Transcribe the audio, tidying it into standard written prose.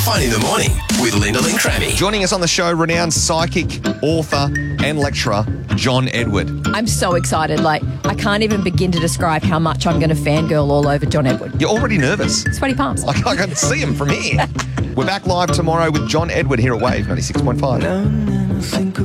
Fun in the Morning with Linda Lynn Crammy. Joining us on the show, renowned psychic, author and lecturer, John Edward. I'm so excited. I can't even begin to describe how much I'm going to fangirl all over John Edward. You're already nervous. Sweaty palms. I can see him from here. We're back live tomorrow with John Edward here at Wave 96.5.